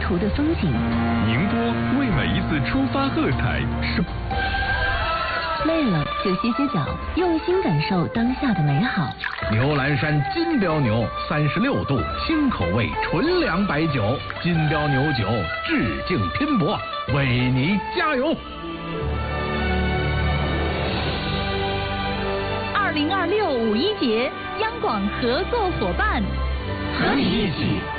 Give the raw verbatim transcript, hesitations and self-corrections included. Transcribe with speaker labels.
Speaker 1: 途的风景。
Speaker 2: 宁波为每一次出发喝彩。是。
Speaker 1: 累了就歇歇脚，用心感受当下的美好。
Speaker 3: 牛栏山金标牛，三十六度新口味纯粮白酒，金标牛酒致敬拼搏，为你加油！
Speaker 4: 二零二六五一节，央广合作伙伴，
Speaker 5: 和你一起